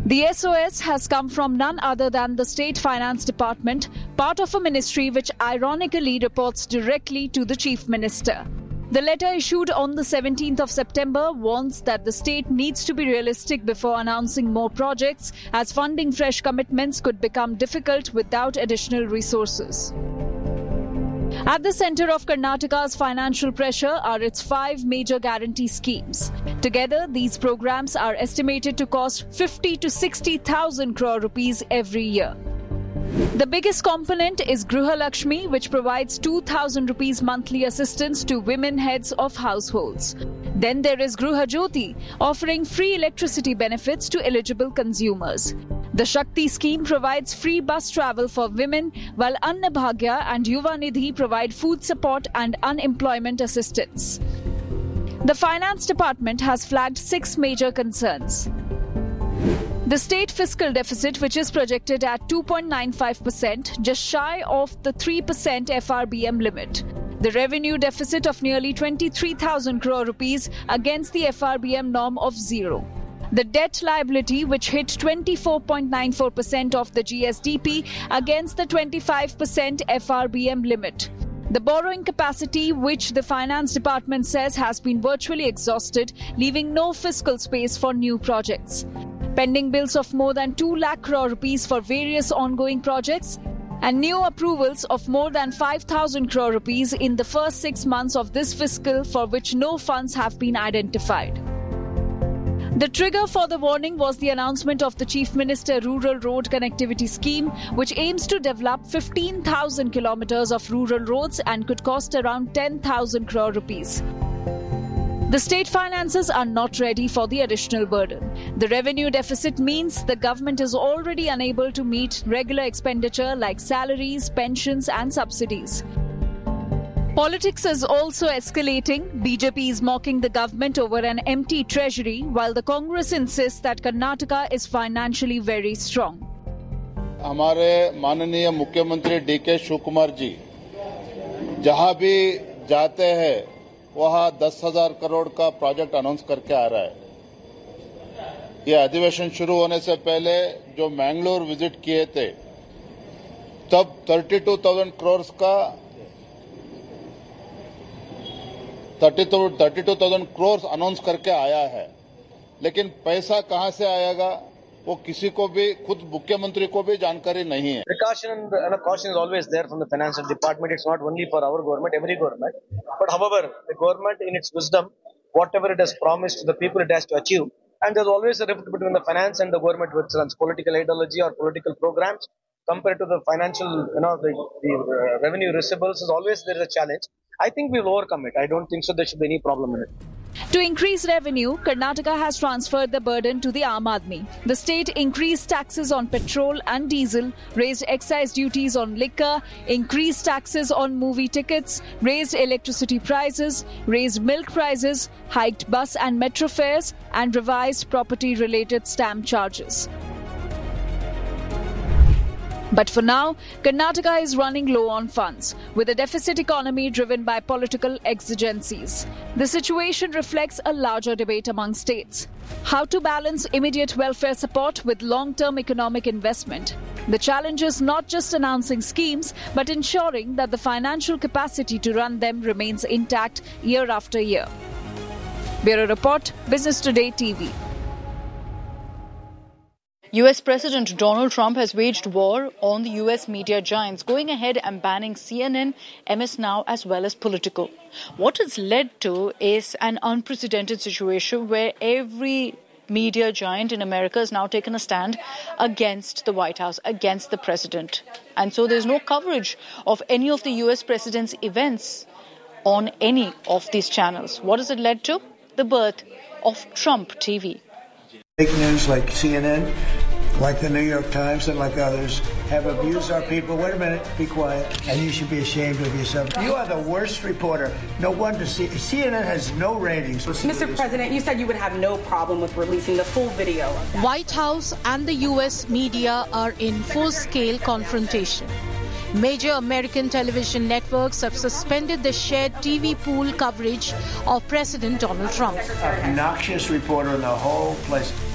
The SOS has come from none other than the State Finance Department, part of a ministry which ironically reports directly to the Chief Minister. The letter issued on the 17th of September warns that the state needs to be realistic before announcing more projects, as funding fresh commitments could become difficult without additional resources. At the centre of Karnataka's financial pressure are its 5 major guarantee schemes. Together, these programs are estimated to cost 50 to 60,000 crore rupees every year. The biggest component is Gruha Lakshmi, which provides 2,000 rupees monthly assistance to women heads of households. Then there is Gruha Jyoti, offering free electricity benefits to eligible consumers. The Shakti scheme provides free bus travel for women, while Anna Bhagya and Yuva Nidhi provide food support and unemployment assistance. The Finance Department has flagged 6 major concerns. The state fiscal deficit, which is projected at 2.95%, just shy of the 3% FRBM limit. The revenue deficit of nearly 23,000 crore rupees against the FRBM norm of 0. The debt liability, which hit 24.94% of the GSDP against the 25% FRBM limit. The borrowing capacity, which the Finance Department says has been virtually exhausted, leaving no fiscal space for new projects. Pending bills of more than 2 lakh crore rupees for various ongoing projects, and new approvals of more than 5,000 crore rupees in the first 6 months of this fiscal, for which no funds have been identified. The trigger for the warning was the announcement of the Chief Minister Rural Road Connectivity Scheme, which aims to develop 15,000 kilometers of rural roads and could cost around 10,000 crore rupees. The state finances are not ready for the additional burden. The revenue deficit means the government is already unable to meet regular expenditure like salaries, pensions and subsidies. Politics is also escalating. BJP is mocking the government over an empty treasury, while the Congress insists that Karnataka is financially very strong. हमारे माननीय मुख्यमंत्री DK Shivkumar जी जहां भी जाते हैं वहां 10,000 करोड़ का project announce करके आ रहा है। ये अधिवेशन शुरू होने से पहले जो मैंगलोर विजिट किए थे तब 32,000 करोड़ का 32,000 करोड़ अनाउंस करके आया है, लेकिन पैसा कहां से आएगा वो किसी को भी, खुद मुख्यमंत्री को भी जानकारी नहीं है। Precaution and caution is always there from the financial department. It's not only for our government, every government. But however, the government in its wisdom, whatever it has promised to the people, it has to achieve. And there's always a rift between the finance and the government, which runs political ideology or political programs. Compared to the financial, the revenue receivables, is always there is a challenge. I think we'll overcome it. I don't think so there should be any problem in it. To increase revenue, Karnataka has transferred the burden to the Aam Aadmi. The state increased taxes on petrol and diesel, raised excise duties on liquor, increased taxes on movie tickets, raised electricity prices, raised milk prices, hiked bus and metro fares, and revised property-related stamp charges. But for now, Karnataka is running low on funds, with a deficit economy driven by political exigencies. The situation reflects a larger debate among states. How to balance immediate welfare support with long-term economic investment. The challenge is not just announcing schemes, but ensuring that the financial capacity to run them remains intact year after year. Bureau Report, Business Today TV. US President Donald Trump has waged war on the US media giants, going ahead and banning CNN, MS Now, as well as Politico. What it's led to is an unprecedented situation where every media giant in America has now taken a stand against the White House, against the president. And so there's no coverage of any of the US president's events on any of these channels. What has it led to? The birth of Trump TV. Fake news like CNN, like the New York Times and like others, have abused our people. Wait a minute, be quiet. And you should be ashamed of yourself. You are the worst reporter. No wonder CNN has no ratings. Mr. President, you said you would have no problem with releasing the full video. White House and the US media are in full-scale confrontation. Major American television networks have suspended the shared TV pool coverage of President Donald Trump. Obnoxious reporter in the whole place.